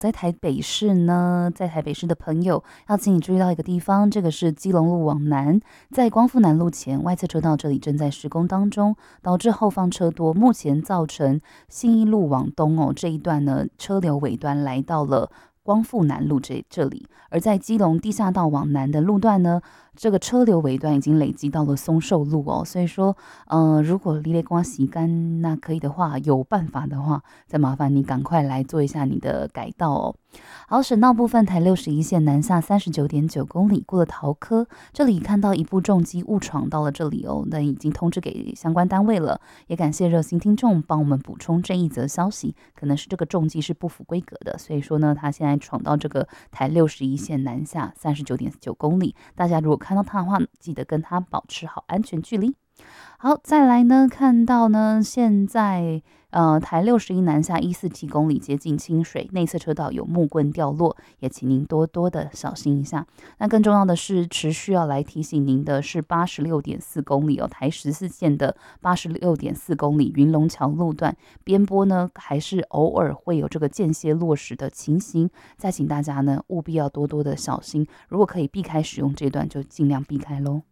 在台北市呢，在台北市的朋友要请你注意到一个地方，这个是基隆路往南，在光复南路前外侧车道这里正在施工当中，导致后方车多，目前造成信义路往东这一段呢车流尾端来到了光复南路这里，而在基隆地下道往南的路段呢，这个车流尾端已经累积到了松寿路所以说，如果离雷瓜洗干，那可以的话，有办法的话，再麻烦你赶快来做一下你的改道好，省道部分台61线南下39.9公里，过了桃科，这里看到一部重机误闯到了这里那已经通知给相关单位了，也感谢热心听众帮我们补充这一则消息，可能是这个重机是不符规格的，所以说呢，他现在闯到这个台61线南下39.9公里，大家如果看到他的话，记得跟他保持好安全距离。好，再来呢，看到呢，现在台61南下147公里，接近清水内侧车道有木棍掉落，也请您多多的小心一下。那更重要的是，持续要来提醒您的是86.4公里台14线的86.4公里云龙桥路段边坡呢，还是偶尔会有这个间歇落石的情形，再请大家呢务必要多多的小心，如果可以避开使用这段，就尽量避开咯。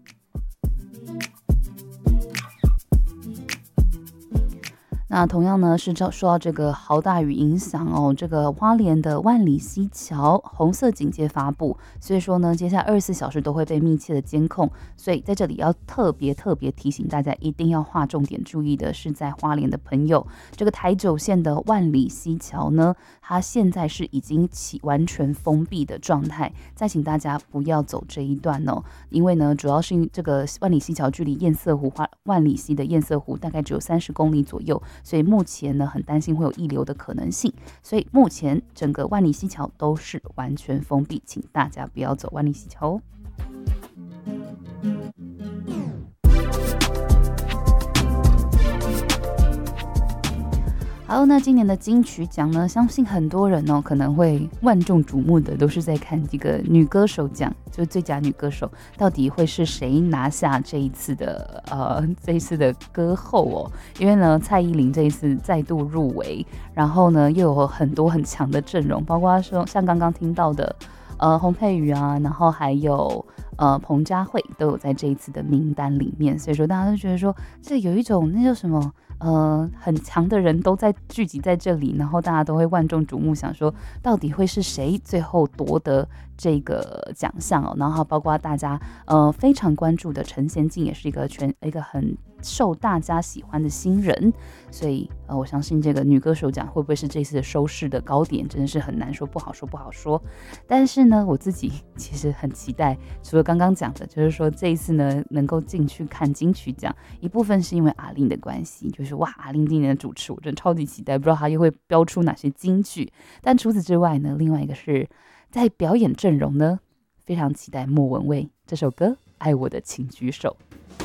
那同样呢是受到这个豪大雨影响这个花莲的万里溪桥红色警戒发布，所以说呢接下来24小时都会被密切的监控，所以在这里要特别提醒大家，一定要划重点注意的是，在花莲的朋友，这个台九线的万里溪桥呢，它现在是已经完全封闭的状态，再请大家不要走这一段因为呢主要是这个万里溪桥距离堰塞湖万里溪的堰塞湖大概只有30公里左右，所以目前呢很担心会有溢流的可能性，所以目前整个万里溪桥都是完全封闭，请大家不要走万里溪桥好，那今年的金曲奖呢，相信很多人可能会万众瞩目的都是在看这个女歌手奖，就最佳女歌手到底会是谁拿下这一次的歌后因为呢蔡依林这一次再度入围，然后呢又有很多很强的阵容，包括说像刚刚听到的洪佩瑜啊，然后还有彭佳慧都有在这一次的名单里面，所以说大家都觉得说这有一种那叫什么很强的人都在聚集在这里，然后大家都会万众瞩目，想说到底会是谁最后夺得这个奖项然后包括大家非常关注的陈贤进也是一个很受大家喜欢的新人，所以我相信这个女歌手奖会不会是这次的收视的高点，真的是很难说，不好说。但是呢，我自己其实很期待，除了刚刚讲的，就是说这一次呢能够进去看金曲奖，一部分是因为阿令的关系，就是哇，阿令今年的主持我真的超级期待，不知道他又会标出哪些金句。但除此之外呢，另外一个是在表演阵容呢，非常期待莫文蔚这首歌《爱我的请举手》。